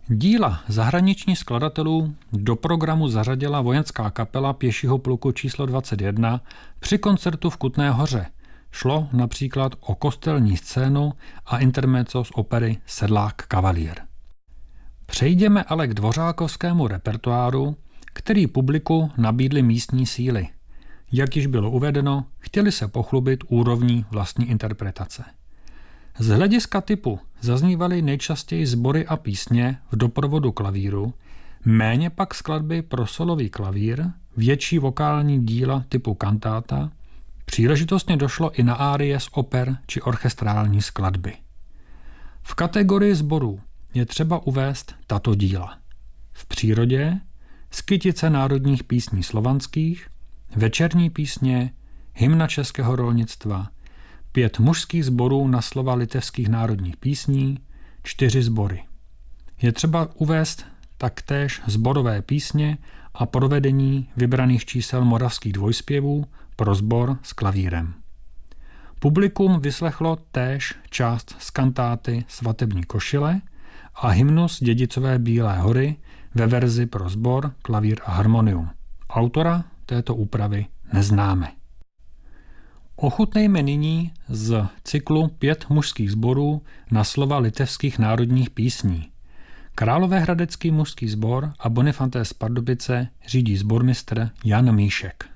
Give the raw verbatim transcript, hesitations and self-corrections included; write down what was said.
Díla zahraničních skladatelů do programu zařadila vojenská kapela pěšího pluku číslo dvacet jedna při koncertu v Kutné Hoře. Šlo například o kostelní scénu a intermezzo z opery Sedlák kavalír. Přejdeme ale k dvořákovskému repertoáru, který publiku nabídly místní síly. Jak již bylo uvedeno, chtěli se pochlubit úrovní vlastní interpretace. Z hlediska typu zaznívaly nejčastěji sbory a písně v doprovodu klavíru, méně pak skladby pro solový klavír, větší vokální díla typu kantáta, příležitostně došlo i na árie z oper či orchestrální skladby. V kategorii sborů je třeba uvést tato díla. V přírodě Skytice národních písní slovanských, večerní písně, hymna českého rolnictva, pět mužských sborů na slova litevských národních písní, čtyři sbory. Je třeba uvést taktéž sborové písně a provedení vybraných čísel moravských dvojspěvů pro sbor s klavírem. Publikum vyslechlo též část z kantáty Svatební košile a hymnus Dědicové Bílé hory ve verzi pro sbor, klavír a harmonium. Autora této úpravy neznáme. Ochutnejme nyní z cyklu Pět mužských sborů na slova litevských národních písní. Královéhradecký mužský sbor a Bonifaté z Pardubice řídí sbormistr Jan Míšek.